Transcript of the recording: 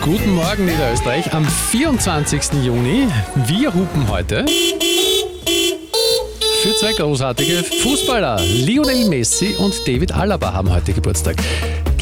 Guten Morgen Niederösterreich am 24. Juni. Wir hupen heute für zwei großartige Fußballer. Lionel Messi und David Alaba haben heute Geburtstag.